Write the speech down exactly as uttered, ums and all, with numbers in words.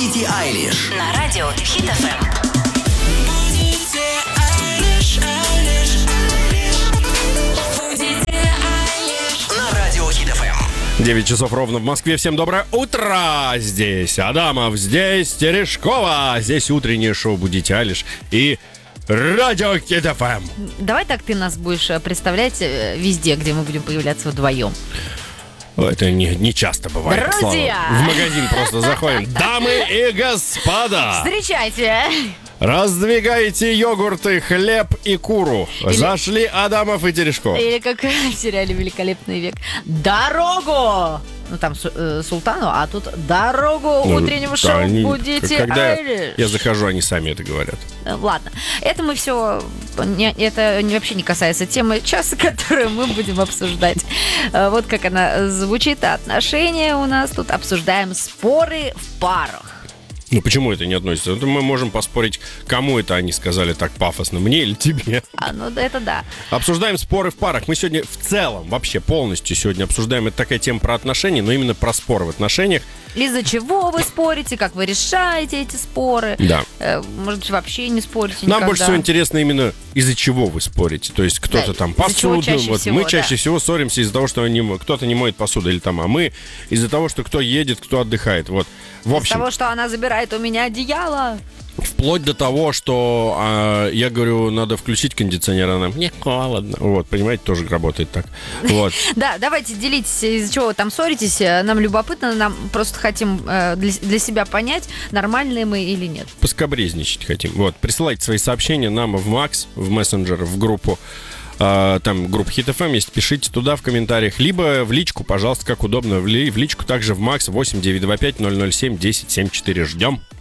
Будите Айлиш на радио Хит эф эм. на радио Хит эф эм. девять часов ровно в Москве. Всем доброе утро! Здесь Адамов, здесь Терешкова, здесь утреннее шоу «Будите Айлиш» и радио Хит эф эм. Давай так ты нас будешь представлять везде, где мы будем появляться вдвоем. Это не, не часто бывает. Друзья! Слава. В магазин просто заходим. Дамы и господа! Встречайте! Раздвигайте йогурты, хлеб и куру. Или- Зашли Адамов и Терешков. Или как в сериале «Великолепный век». Дорогу! Ну, там су- э, султану, а тут дорогу Ну, утреннему да, шоу они- «Будите Когда Айлиш». я захожу, они сами это говорят. Э, Ладно, это мы все, это не- вообще не касается темы часа, которую мы будем обсуждать. Э, Вот как она звучит, отношения у нас тут. Обсуждаем споры в парах. Ну почему это не относится? Это мы можем поспорить, кому это они сказали так пафосно, мне или тебе. А, ну это да. Обсуждаем споры в парах. Мы сегодня в целом, вообще полностью сегодня обсуждаем. Это такая тема про отношения, но именно про споры в отношениях. Из-за чего вы спорите, как вы решаете эти споры. Да. Э, Может быть, вообще не спорите Нам никогда. больше всего интересно именно из-за чего вы спорите. То есть кто-то Да, там из-за чего посуду. чаще Вот всего, мы да. чаще всего ссоримся из-за того, что не мо- кто-то не моет посуду, или там, а мы из-за того, что кто едет, кто отдыхает. Вот. В Из общем, того, что она забирает у меня одеяло. вплоть до того, что а, я говорю, надо включить кондиционер, она мне холодно. Вот, понимаете, тоже работает так. Вот. Да, давайте делитесь, из-за чего вы там ссоритесь. Э, Нам любопытно, нам просто хотим э, для, для себя понять, нормальные мы или нет. Поскабрезничать хотим. Вот, присылайте свои сообщения нам в Макс, в мессенджер, в группу. А, там группа Хит эф эм есть, пишите туда в комментариях, либо в личку, пожалуйста, как удобно. В, ли- в личку также в Макс восемь девятьсот двадцать пять ноль ноль семь десять семьдесят четыре. Ждем.